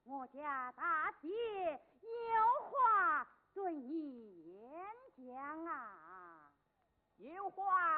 我家大姐有话对你言讲啊。 有话